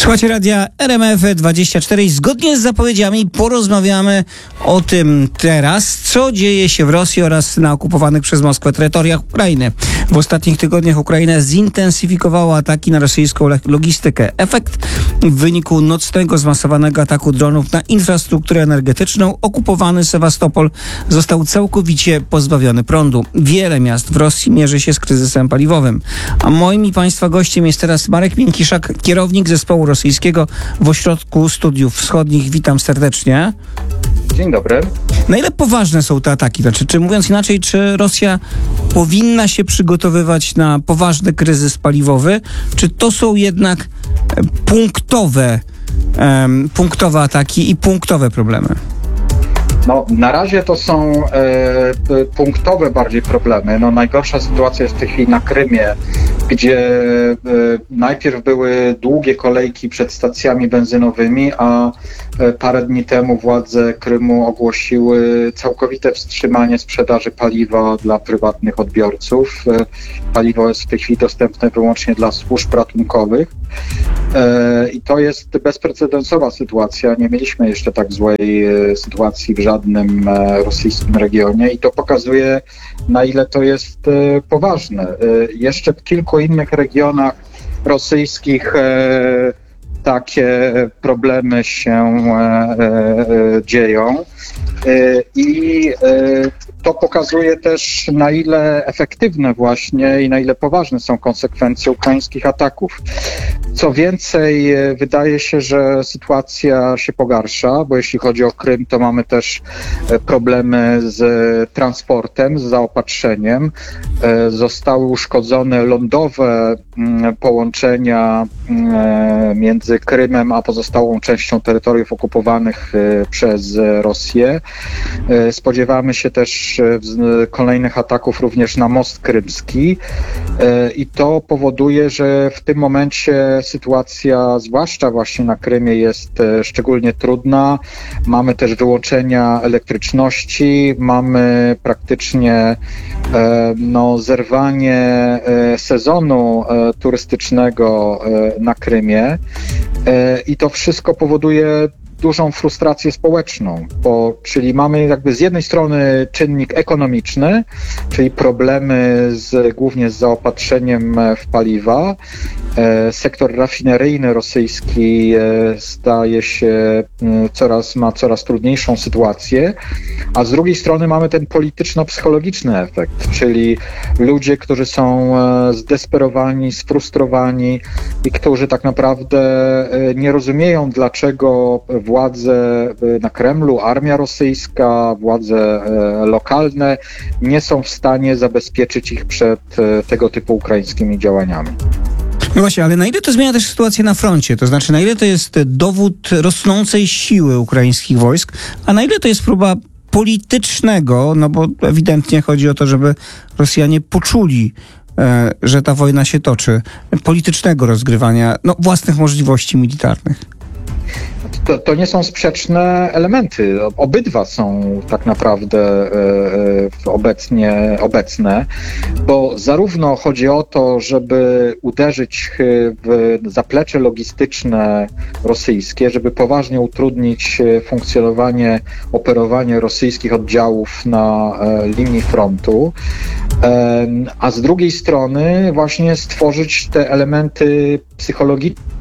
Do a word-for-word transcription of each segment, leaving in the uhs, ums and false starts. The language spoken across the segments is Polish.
Słuchajcie radia R M F dwadzieścia cztery i zgodnie z zapowiedziami porozmawiamy o tym teraz, co dzieje się w Rosji oraz na okupowanych przez Moskwę terytoriach Ukrainy. W ostatnich tygodniach Ukraina zintensyfikowała ataki na rosyjską logistykę. Efekt w wyniku nocnego zmasowanego ataku dronów na infrastrukturę energetyczną okupowany Sewastopol został całkowicie pozbawiony prądu. Wiele miast w Rosji mierzy się z kryzysem paliwowym. A moim i Państwa gościem jest teraz Marek Miękiszak, kierownik zespołu rosyjskiego w Ośrodku Studiów Wschodnich. Witam serdecznie. Dzień dobry. Na ile poważne są te ataki? Znaczy, czy mówiąc inaczej, czy Rosja powinna się przygotowywać na poważny kryzys paliwowy, czy to są jednak punktowe, um, punktowe ataki i punktowe problemy? No, na razie to są e, punktowe bardziej problemy. No, najgorsza sytuacja jest w tej chwili na Krymie, gdzie e, najpierw były długie kolejki przed stacjami benzynowymi, a e, parę dni temu władze Krymu ogłosiły całkowite wstrzymanie sprzedaży paliwa dla prywatnych odbiorców. E, paliwo jest w tej chwili dostępne wyłącznie dla służb ratunkowych. E, I to jest bezprecedensowa sytuacja. Nie mieliśmy jeszcze tak złej e, sytuacji w żadnym e, rosyjskim regionie i to pokazuje, na ile to jest e, poważne. E, jeszcze w kilku innych regionach rosyjskich e, takie problemy się e, e, dzieją e, i e, to pokazuje też, na ile efektywne właśnie i na ile poważne są konsekwencje ukraińskich ataków. Co więcej, wydaje się, że sytuacja się pogarsza, bo jeśli chodzi o Krym, to mamy też problemy z transportem, z zaopatrzeniem. Zostały uszkodzone lądowe połączenia między Krymem a pozostałą częścią terytoriów okupowanych przez Rosję. Spodziewamy się też kolejnych ataków również na most krymski i to powoduje, że w tym momencie sytuacja, zwłaszcza właśnie na Krymie, jest szczególnie trudna. Mamy też wyłączenia elektryczności, mamy praktycznie no, zerwanie sezonu turystycznego na Krymie i to wszystko powoduje dużą frustrację społeczną, bo, czyli mamy jakby z jednej strony czynnik ekonomiczny, czyli problemy z, głównie z zaopatrzeniem w paliwa. E, sektor rafineryjny rosyjski e, staje się e, coraz, ma coraz trudniejszą sytuację, a z drugiej strony mamy ten polityczno-psychologiczny efekt, czyli ludzie, którzy są e, zdesperowani, sfrustrowani i którzy tak naprawdę e, nie rozumieją, dlaczego władze na Kremlu, armia rosyjska, władze lokalne nie są w stanie zabezpieczyć ich przed tego typu ukraińskimi działaniami. No właśnie, ale na ile to zmienia też sytuację na froncie? To znaczy, na ile to jest dowód rosnącej siły ukraińskich wojsk, a na ile to jest próba politycznego, no bo ewidentnie chodzi o to, żeby Rosjanie poczuli, e, że ta wojna się toczy, politycznego rozgrywania no, własnych możliwości militarnych. To, to nie są sprzeczne elementy. Obydwa są tak naprawdę e, e, obecnie obecne, bo zarówno chodzi o to, żeby uderzyć w zaplecze logistyczne rosyjskie, żeby poważnie utrudnić funkcjonowanie, operowanie rosyjskich oddziałów na e, linii frontu, e, a z drugiej strony właśnie stworzyć te elementy psychologiczne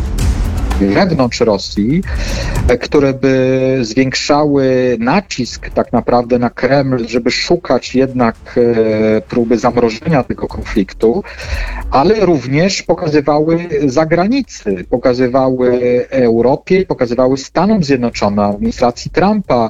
wewnątrz Rosji, które by zwiększały nacisk tak naprawdę na Kreml, żeby szukać jednak e, próby zamrożenia tego konfliktu, ale również pokazywały zagranicy, pokazywały Europie, pokazywały Stanom Zjednoczonym, administracji Trumpa,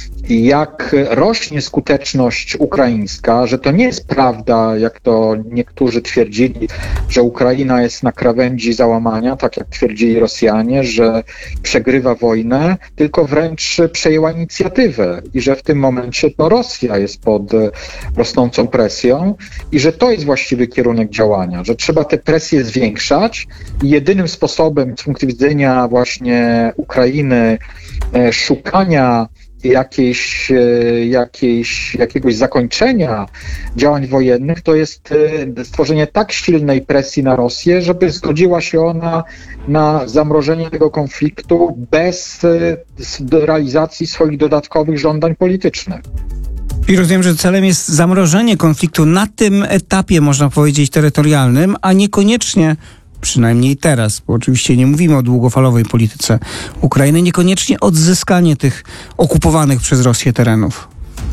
jak rośnie skuteczność ukraińska, że to nie jest prawda, jak to niektórzy twierdzili, że Ukraina jest na krawędzi załamania, tak jak twierdzili Rosjanie, że przegrywa wojnę, tylko wręcz przejęła inicjatywę i że w tym momencie to Rosja jest pod rosnącą presją i że to jest właściwy kierunek działania, że trzeba tę presję zwiększać i jedynym sposobem z punktu widzenia właśnie Ukrainy szukania jakiejś, jakiejś, jakiegoś zakończenia działań wojennych, to jest stworzenie tak silnej presji na Rosję, żeby zgodziła się ona na zamrożenie tego konfliktu bez realizacji swoich dodatkowych żądań politycznych. I rozumiem, że celem jest zamrożenie konfliktu na tym etapie, można powiedzieć, terytorialnym, a niekoniecznie, przynajmniej teraz, bo oczywiście nie mówimy o długofalowej polityce Ukrainy, niekoniecznie odzyskanie tych okupowanych przez Rosję terenów.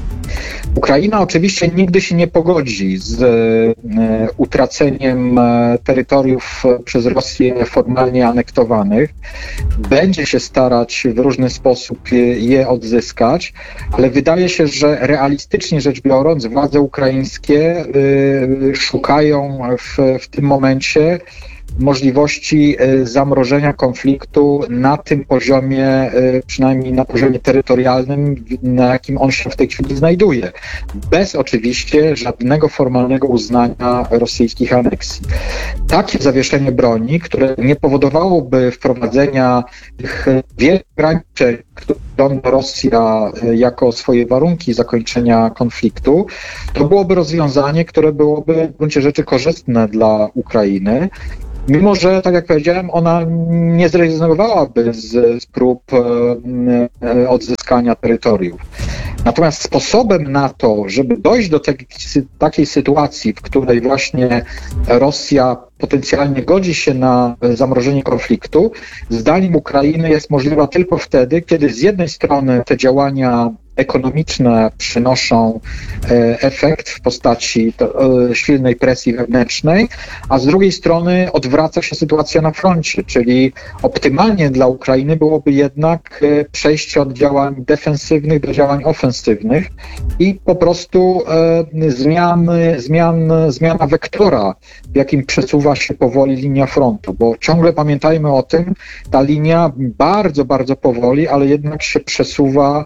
Ukraina oczywiście nigdy się nie pogodzi z e, utraceniem e, terytoriów przez Rosję formalnie anektowanych. Będzie się starać w różny sposób je, je odzyskać, ale wydaje się, że realistycznie rzecz biorąc władze ukraińskie e, szukają w, w tym momencie możliwości zamrożenia konfliktu na tym poziomie, przynajmniej na poziomie terytorialnym, na jakim on się w tej chwili znajduje. Bez oczywiście żadnego formalnego uznania rosyjskich aneksji. Takie zawieszenie broni, które nie powodowałoby wprowadzenia tych wielu ograniczeń, które żąda Rosja jako swoje warunki zakończenia konfliktu, to byłoby rozwiązanie, które byłoby w gruncie rzeczy korzystne dla Ukrainy. Mimo że, tak jak powiedziałem, ona nie zrezygnowałaby z, z prób e, odzyskania terytoriów. Natomiast sposobem na to, żeby dojść do te, takiej sytuacji, w której właśnie Rosja potencjalnie godzi się na zamrożenie konfliktu, zdaniem Ukrainy jest możliwa tylko wtedy, kiedy z jednej strony te działania ekonomiczne przynoszą e, efekt w postaci to, e, silnej presji wewnętrznej, a z drugiej strony odwraca się sytuacja na froncie, czyli optymalnie dla Ukrainy byłoby jednak e, przejście od działań defensywnych do działań ofensywnych i po prostu e, zmiany, zmian, zmiana wektora, w jakim przesuwa się powoli linia frontu, bo ciągle pamiętajmy o tym, ta linia bardzo, bardzo powoli, ale jednak się przesuwa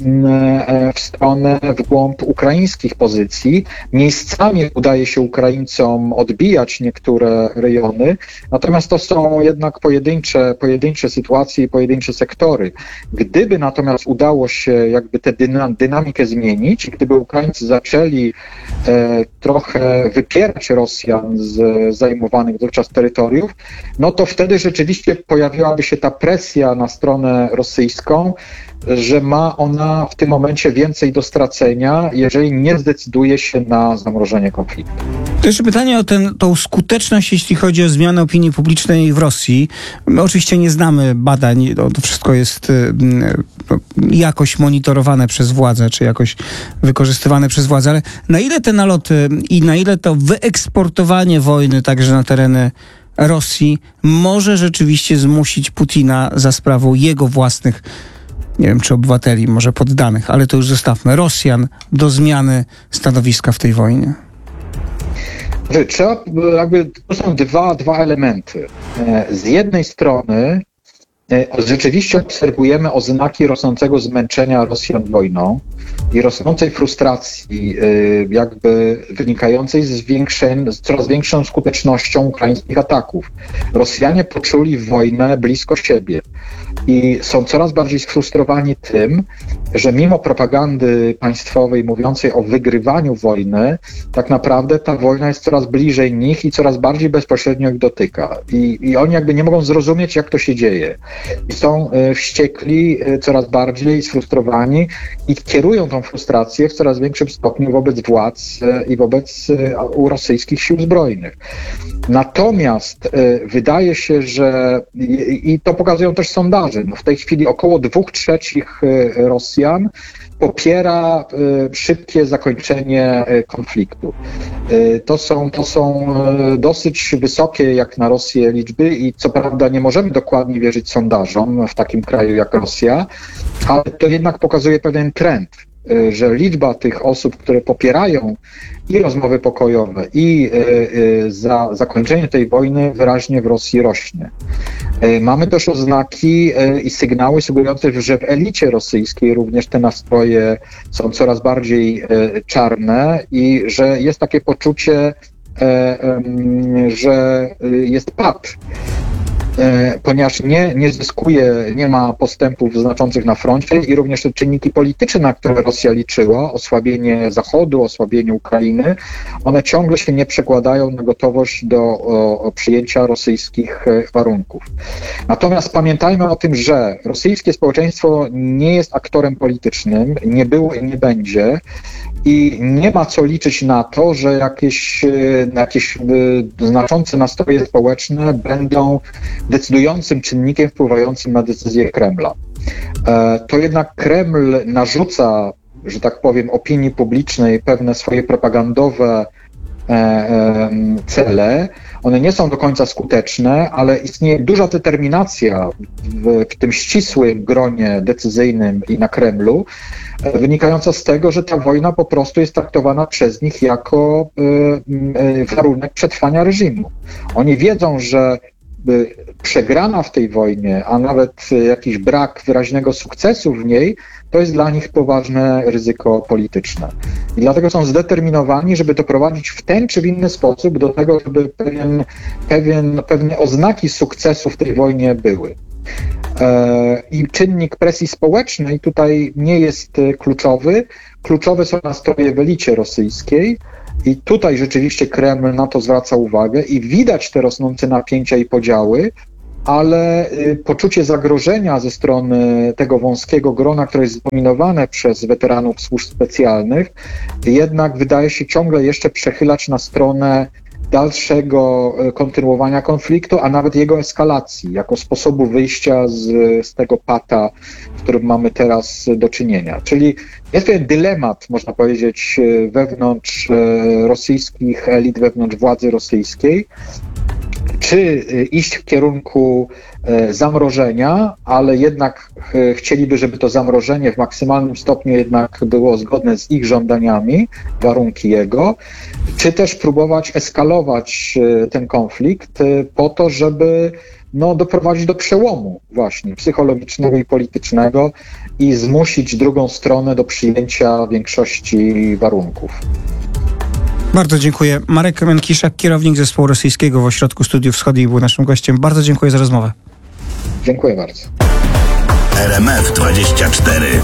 w stronę, w głąb ukraińskich pozycji. Miejscami udaje się Ukraińcom odbijać niektóre rejony, natomiast to są jednak pojedyncze, pojedyncze sytuacje i pojedyncze sektory. Gdyby natomiast udało się jakby tę dyna- dynamikę zmienić, gdyby Ukraińcy zaczęli e, trochę wypierać Rosjan z zajmowanych dotychczas terytoriów, no to wtedy rzeczywiście pojawiłaby się ta presja na stronę rosyjską, że ma ona w tym momencie więcej do stracenia, jeżeli nie zdecyduje się na zamrożenie konfliktu. To jeszcze pytanie o ten, tą skuteczność, jeśli chodzi o zmianę opinii publicznej w Rosji. My oczywiście nie znamy badań, no, to wszystko jest y, y, jakoś monitorowane przez władze, czy jakoś wykorzystywane przez władze, ale na ile te naloty i na ile to wyeksportowanie wojny także na tereny Rosji może rzeczywiście zmusić Putina za sprawą jego własnych, nie wiem czy obywateli, może poddanych, ale to już zostawmy, Rosjan, do zmiany stanowiska w tej wojnie? Trzeba, jakby, to są dwa, dwa elementy. Z jednej strony rzeczywiście obserwujemy oznaki rosnącego zmęczenia Rosjan wojną i rosnącej frustracji jakby wynikającej z, większej, z coraz większą skutecznością ukraińskich ataków. Rosjanie poczuli wojnę blisko siebie i są coraz bardziej sfrustrowani tym, że mimo propagandy państwowej mówiącej o wygrywaniu wojny, tak naprawdę ta wojna jest coraz bliżej nich i coraz bardziej bezpośrednio ich dotyka. I, i oni jakby nie mogą zrozumieć, jak to się dzieje. I są y, wściekli, y, coraz bardziej sfrustrowani i kierują tą frustrację w coraz większym stopniu wobec władz y, i wobec y, rosyjskich sił zbrojnych. Natomiast y, wydaje się, że i, i to pokazują też sondaże, no w tej chwili około dwóch trzecich y, Rosjan popiera y, szybkie zakończenie y, konfliktu. Y, to są, to są y, dosyć wysokie jak na Rosję liczby i co prawda nie możemy dokładnie wierzyć sondażom w takim kraju jak Rosja, ale to jednak pokazuje pewien trend, y, że liczba tych osób, które popierają i rozmowy pokojowe, i y, y, za zakończenie tej wojny wyraźnie w Rosji rośnie. Y, mamy też oznaki y, i sygnały sugerujące, że w elicie rosyjskiej również te nastroje są coraz bardziej y, czarne i że jest takie poczucie, y, y, że y, jest pad. e, ponieważ nie, nie zyskuje, nie ma postępów znaczących na froncie i również te czynniki polityczne, na które Rosja liczyła, osłabienie Zachodu, osłabienie Ukrainy, one ciągle się nie przekładają na gotowość do o, o przyjęcia rosyjskich e, warunków. Natomiast pamiętajmy o tym, że rosyjskie społeczeństwo nie jest aktorem politycznym, nie było i nie będzie. I nie ma co liczyć na to, że jakieś, jakieś znaczące nastroje społeczne będą decydującym czynnikiem wpływającym na decyzje Kremla. To jednak Kreml narzuca, że tak powiem, opinii publicznej pewne swoje propagandowe cele. One nie są do końca skuteczne, ale istnieje duża determinacja w, w tym ścisłym gronie decyzyjnym i na Kremlu, wynikająca z tego, że ta wojna po prostu jest traktowana przez nich jako y, y, warunek przetrwania reżimu. Oni wiedzą, że y, przegrana w tej wojnie, a nawet y, jakiś brak wyraźnego sukcesu w niej, to jest dla nich poważne ryzyko polityczne. I dlatego są zdeterminowani, żeby doprowadzić w ten czy w inny sposób do tego, żeby pewien, pewien, pewne oznaki sukcesu w tej wojnie były. I czynnik presji społecznej tutaj nie jest kluczowy. Kluczowe są nastroje w elicie rosyjskiej i tutaj rzeczywiście Kreml na to zwraca uwagę i widać te rosnące napięcia i podziały, ale poczucie zagrożenia ze strony tego wąskiego grona, które jest zdominowane przez weteranów służb specjalnych, jednak wydaje się ciągle jeszcze przechylać na stronę dalszego kontynuowania konfliktu, a nawet jego eskalacji, jako sposobu wyjścia z, z tego pata, w którym mamy teraz do czynienia. Czyli jest pewien dylemat, można powiedzieć, wewnątrz rosyjskich elit, wewnątrz władzy rosyjskiej, czy iść w kierunku zamrożenia, ale jednak chcieliby, żeby to zamrożenie w maksymalnym stopniu jednak było zgodne z ich żądaniami, warunki jego, czy też próbować eskalować ten konflikt po to, żeby no, doprowadzić do przełomu właśnie psychologicznego i politycznego i zmusić drugą stronę do przyjęcia większości warunków. Bardzo dziękuję. Marek Menckiszak, kierownik zespołu rosyjskiego w Ośrodku Studiów Wschodnich, był naszym gościem. Bardzo dziękuję za rozmowę. Dziękuję bardzo. R M F dwadzieścia cztery.